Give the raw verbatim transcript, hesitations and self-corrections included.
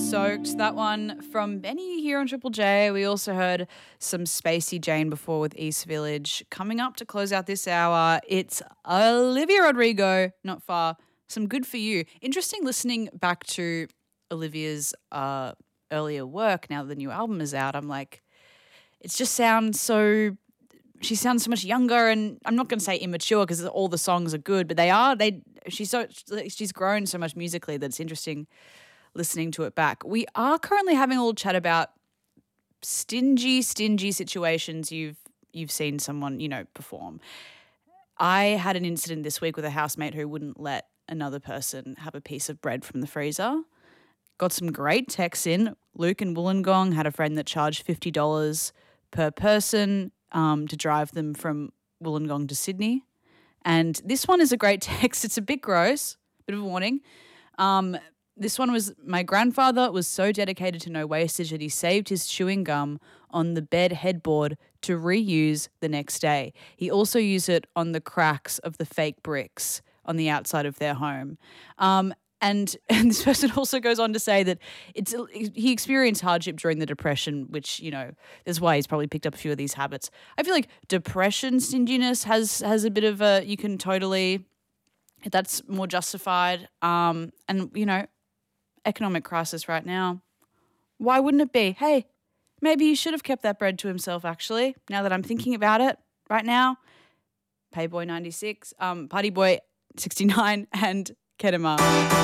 Soaked. That one from Benny here on Triple J. We also heard some Spacey Jane before with East Village. Coming up to close out this hour, it's Olivia Rodrigo, Not Far. Some Good For You. Interesting listening back to Olivia's uh, earlier work now that the new album is out. I'm like, it just sounds so, she sounds so much younger, and I'm not going to say immature because all the songs are good, but they are, they, she's so, she's grown so much musically that it's interesting listening to it back. We are currently having a little chat about stingy, stingy situations you've you've seen someone, you know, perform. I had an incident this week with a housemate who wouldn't let another person have a piece of bread from the freezer. Got some great texts in. Luke in Wollongong had a friend that charged fifty dollars per person um, to drive them from Wollongong to Sydney. And this one is a great text. It's a bit gross, bit of a warning. Um, This one was, my grandfather was so dedicated to no wastage that he saved his chewing gum on the bed headboard to reuse the next day. He also used it on the cracks of the fake bricks on the outside of their home. Um, and, and this person also goes on to say that it's he experienced hardship during the Depression, which, you know, that's why he's probably picked up a few of these habits. I feel like depression stinginess has has a bit of a, you can totally, that's more justified. Um, and, you know, economic crisis right now. Why wouldn't it be? Hey, maybe he should have kept that bread to himself, actually, now that I'm thinking about it right now. Payboy ninety-six, um, Party Boy sixty-nine, and Kedema.